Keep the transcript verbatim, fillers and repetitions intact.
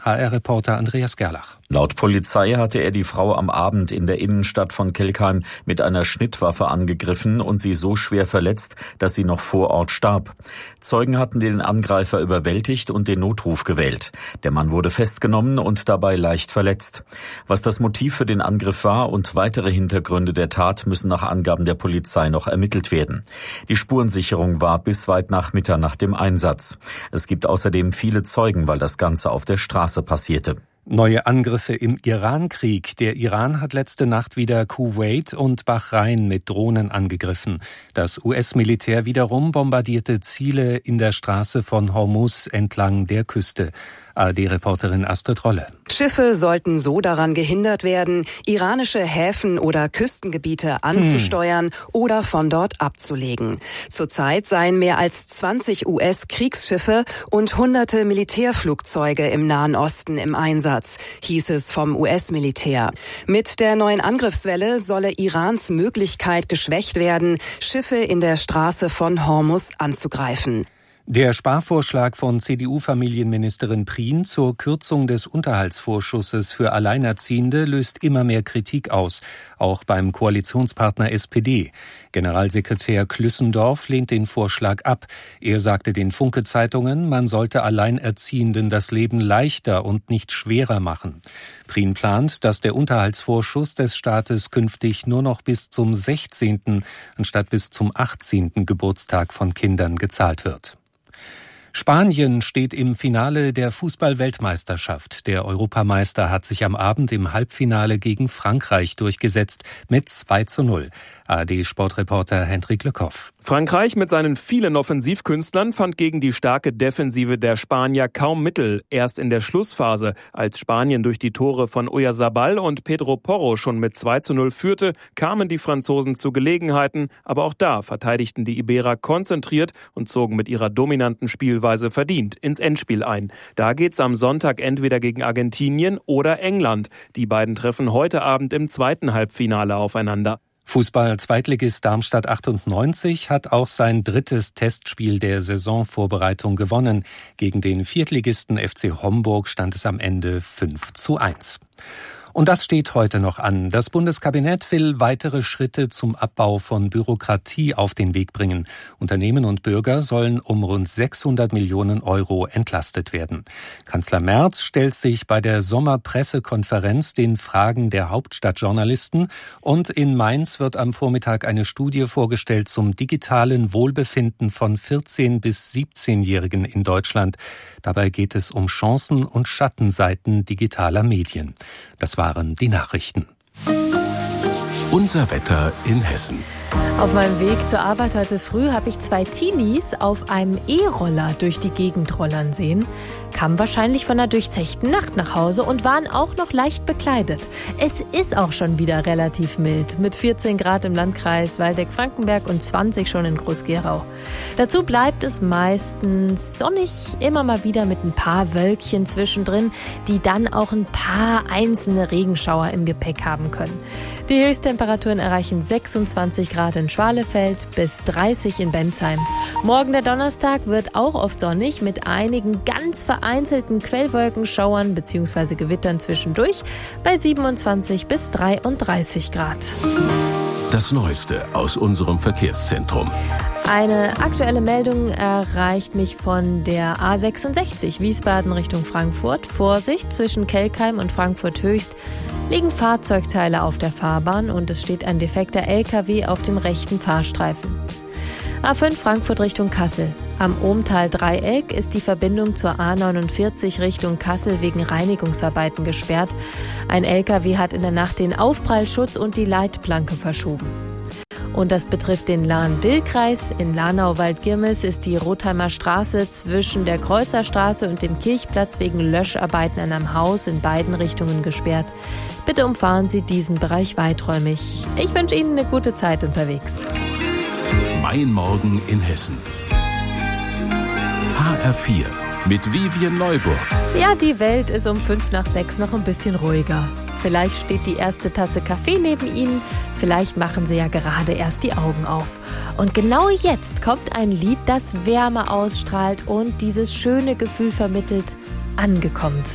H R-Reporter Andreas Gerlach. Laut Polizei hatte er die Frau am Abend in der Innenstadt von Kelkheim mit einer Schnittwaffe angegriffen und sie so schwer verletzt, dass sie noch vor Ort starb. Zeugen hatten den Angreifer überwältigt und den Notruf gewählt. Der Mann wurde festgenommen und dabei leicht verletzt. Was das Motiv für den Angriff war und weitere Hintergründe der Tat müssen nach Angaben der Polizei noch ermittelt werden. Die Spurensicherung war bis weit nach Mitternacht im Einsatz. Es gibt außerdem viele Zeugen, weil das Ganze auf der Straße passierte. Neue Angriffe im Iran-Krieg. Der Iran hat letzte Nacht wieder Kuwait und Bahrain mit Drohnen angegriffen. Das U S-Militär wiederum bombardierte Ziele in der Straße von Hormuz entlang der Küste. A R D-Reporterin Astrid Rolle. Schiffe sollten so daran gehindert werden, iranische Häfen oder Küstengebiete anzusteuern hm. oder von dort abzulegen. Zurzeit seien mehr als zwanzig U S-Kriegsschiffe und hunderte Militärflugzeuge im Nahen Osten im Einsatz, hieß es vom U S-Militär. Mit der neuen Angriffswelle solle Irans Möglichkeit geschwächt werden, Schiffe in der Straße von Hormuz anzugreifen. Der Sparvorschlag von C D U-Familienministerin Prien zur Kürzung des Unterhaltsvorschusses für Alleinerziehende löst immer mehr Kritik aus, auch beim Koalitionspartner S P D. Generalsekretär Klüssendorf lehnt den Vorschlag ab. Er sagte den Funke-Zeitungen, man sollte Alleinerziehenden das Leben leichter und nicht schwerer machen. Prien plant, dass der Unterhaltsvorschuss des Staates künftig nur noch bis zum sechzehnten anstatt bis zum achtzehnten Geburtstag von Kindern gezahlt wird. Spanien steht im Finale der Fußball-Weltmeisterschaft. Der Europameister hat sich am Abend im Halbfinale gegen Frankreich durchgesetzt mit zwei zu null. A R D-Sportreporter Hendrik Lückhoff. Frankreich mit seinen vielen Offensivkünstlern fand gegen die starke Defensive der Spanier kaum Mittel. Erst in der Schlussphase, als Spanien durch die Tore von Oyarzabal und Pedro Porro schon mit zwei zu null führte, kamen die Franzosen zu Gelegenheiten. Aber auch da verteidigten die Iberer konzentriert und zogen mit ihrer dominanten Spielweise verdient ins Endspiel ein. Da geht's am Sonntag entweder gegen Argentinien oder England. Die beiden treffen heute Abend im zweiten Halbfinale aufeinander. Fußball-Zweitligist Darmstadt achtundneunzig hat auch sein drittes Testspiel der Saisonvorbereitung gewonnen. Gegen den Viertligisten F C Homburg stand es am Ende fünf zu eins. Und das steht heute noch an. Das Bundeskabinett will weitere Schritte zum Abbau von Bürokratie auf den Weg bringen. Unternehmen und Bürger sollen um rund sechshundert Millionen Euro entlastet werden. Kanzler Merz stellt sich bei der Sommerpressekonferenz den Fragen der Hauptstadtjournalisten und in Mainz wird am Vormittag eine Studie vorgestellt zum digitalen Wohlbefinden von vierzehn- bis siebzehnjährigen in Deutschland. Dabei geht es um Chancen und Schattenseiten digitaler Medien. Das waren die Nachrichten. Unser Wetter in Hessen. Auf meinem Weg zur Arbeit heute früh habe ich zwei Teenies auf einem E-Roller durch die Gegend rollern sehen. Kamen wahrscheinlich von einer durchzechten Nacht nach Hause und waren auch noch leicht bekleidet. Es ist auch schon wieder relativ mild, mit vierzehn Grad im Landkreis Waldeck-Frankenberg und zwanzig schon in Groß-Gerau. Dazu bleibt es meistens sonnig, immer mal wieder mit ein paar Wölkchen zwischendrin, die dann auch ein paar einzelne Regenschauer im Gepäck haben können. Die Höchsttemperaturen erreichen sechsundzwanzig Grad in Schwalefeld bis dreißig in Bensheim. Morgen der Donnerstag wird auch oft sonnig mit einigen ganz vereinzelten Quellwolkenschauern bzw. Gewittern zwischendurch bei siebenundzwanzig bis dreiunddreißig Grad. Das Neueste aus unserem Verkehrszentrum. Eine aktuelle Meldung erreicht mich von der A sechsundsechzig Wiesbaden Richtung Frankfurt. Vorsicht, zwischen Kelkheim und Frankfurt Höchst liegen Fahrzeugteile auf der Fahrbahn und es steht ein defekter L K W auf dem rechten Fahrstreifen. A fünf Frankfurt Richtung Kassel. Am Ohmtal-Dreieck ist die Verbindung zur A neunundvierzig Richtung Kassel wegen Reinigungsarbeiten gesperrt. Ein L K W hat in der Nacht den Aufprallschutz und die Leitplanke verschoben. Und das betrifft den Lahn-Dill-Kreis. In Lahnau-Waldgirmes ist die Rotheimer Straße zwischen der Kreuzerstraße und dem Kirchplatz wegen Löscharbeiten an einem Haus in beiden Richtungen gesperrt. Bitte umfahren Sie diesen Bereich weiträumig. Ich wünsche Ihnen eine gute Zeit unterwegs. Mein Morgen in Hessen. H R vier mit Vivian Neuburg. Ja, die Welt ist um fünf nach sechs noch ein bisschen ruhiger. Vielleicht steht die erste Tasse Kaffee neben Ihnen, vielleicht machen Sie ja gerade erst die Augen auf. Und genau jetzt kommt ein Lied, das Wärme ausstrahlt und dieses schöne Gefühl vermittelt, angekommen zu